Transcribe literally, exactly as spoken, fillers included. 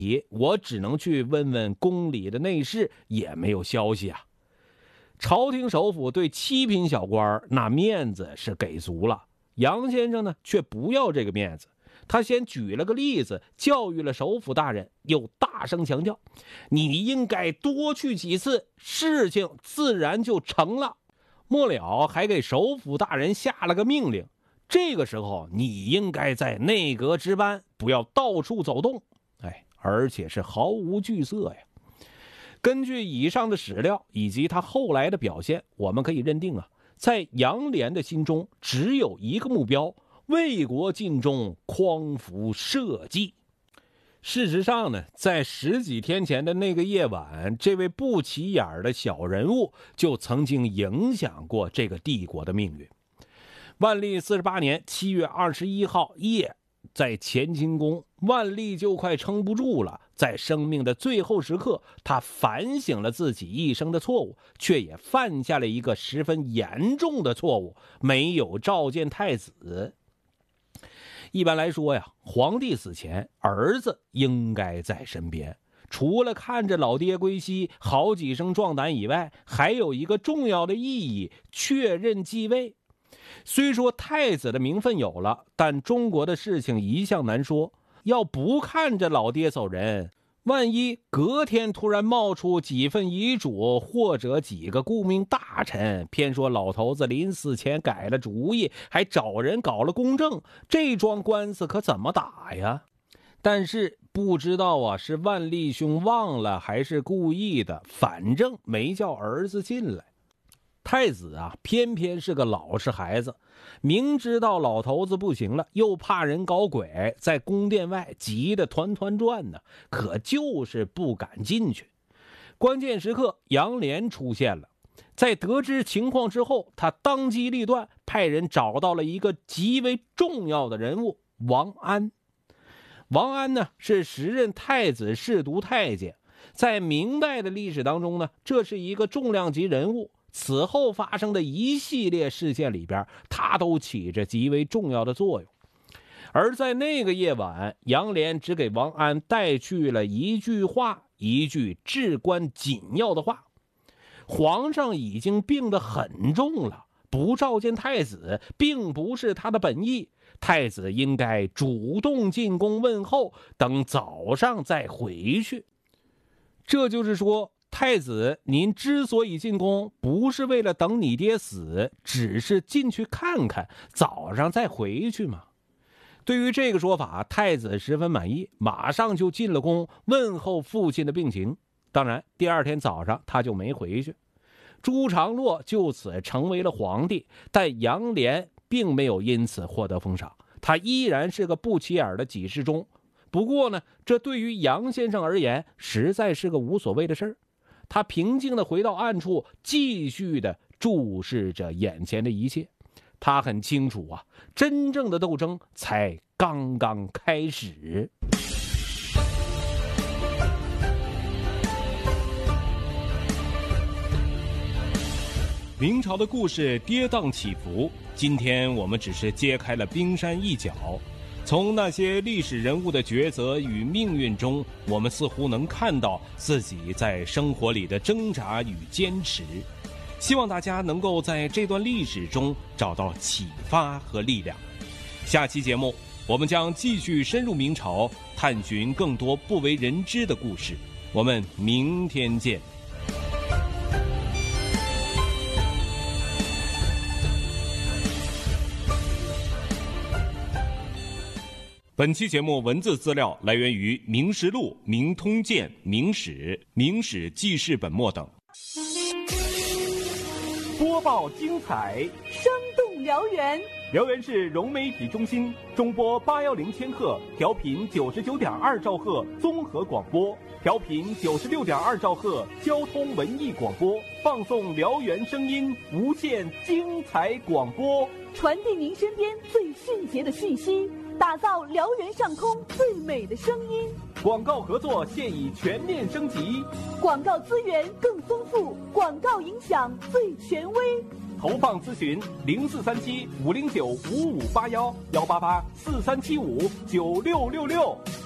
我只能去问问宫里的内侍，也没有消息啊。朝廷首辅对七品小官那面子是给足了，杨先生呢却不要这个面子。他先举了个例子，教育了首辅大人，又大声强调，你应该多去几次，事情自然就成了。末了还给首辅大人下了个命令，这个时候你应该在内阁值班，不要到处走动。哎，而且是毫无惧色呀。根据以上的史料以及他后来的表现，我们可以认定啊，在杨涟的心中只有一个目标，为国尽忠，匡扶社稷。事实上呢，在十几天前的那个夜晚，这位不起眼的小人物就曾经影响过这个帝国的命运。万历四十八年七月二十一号夜，在乾清宫，万历就快撑不住了，在生命的最后时刻，他反省了自己一生的错误，却也犯下了一个十分严重的错误，没有召见太子。一般来说呀，皇帝死前，儿子应该在身边，除了看着老爹归西，好几声壮胆以外，还有一个重要的意义，确认继位。虽说太子的名分有了，但中国的事情一向难说，要不看着老爹走人，万一隔天突然冒出几份遗嘱或者几个顾命大臣，偏说老头子临死前改了主意，还找人搞了公证，这桩官司可怎么打呀？但是不知道啊，是万历兄忘了还是故意的，反正没叫儿子进来。太子啊，偏偏是个老实孩子，明知道老头子不行了，又怕人搞鬼，在宫殿外急得团团转呢，可就是不敢进去。关键时刻，杨涟出现了，在得知情况之后，他当机立断，派人找到了一个极为重要的人物王安。王安呢，是时任太子侍读太监，在明代的历史当中呢，这是一个重量级人物。此后发生的一系列事件里边，他都起着极为重要的作用。而在那个夜晚，杨涟只给王安带去了一句话，一句至关紧要的话：皇上已经病得很重了，不召见太子并不是他的本意，太子应该主动进宫问候，等早上再回去。这就是说，太子，您之所以进宫，不是为了等你爹死，只是进去看看，早上再回去嘛。对于这个说法，太子十分满意，马上就进了宫，问候父亲的病情。当然，第二天早上他就没回去。朱常洛就此成为了皇帝，但杨涟并没有因此获得封赏，他依然是个不起眼的给事中。不过呢，这对于杨先生而言，实在是个无所谓的事儿。他平静地回到暗处，继续地注视着眼前的一切。他很清楚啊，真正的斗争才刚刚开始。明朝的故事跌宕起伏，今天我们只是揭开了冰山一角。从那些历史人物的抉择与命运中，我们似乎能看到自己在生活里的挣扎与坚持。希望大家能够在这段历史中找到启发和力量。下期节目，我们将继续深入明朝，探寻更多不为人知的故事。我们明天见。本期节目文字资料来源于《明实录》《明通鉴》《明史》《明史记事本末等。播报精彩， 生动辽源。 辽源市融媒体中心中波八幺零千赫，调频九十九点二兆赫综合广播，调频九十六点二兆赫交通文艺广播，放送辽源声音，无限精彩广播， 传递您身边最迅捷的讯息，打造辽源上空最美的声音。 广告合作现已全面升级， 广告资源更丰富，广告影响最权威。 投放咨询零四三七五零九五五八幺幺八八四三七五九六六六。